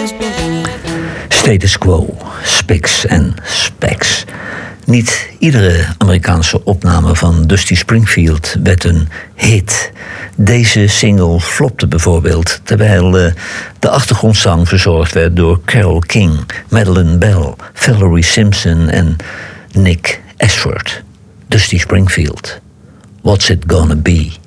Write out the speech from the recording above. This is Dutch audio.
Status quo, spiks en specks. Niet iedere Amerikaanse opname van Dusty Springfield werd een hit. Deze single flopte bijvoorbeeld, terwijl de achtergrondzang verzorgd werd door Carole King, Madeleine Bell, Valerie Simpson en Nick Ashford. Dusty Springfield. What's it gonna be?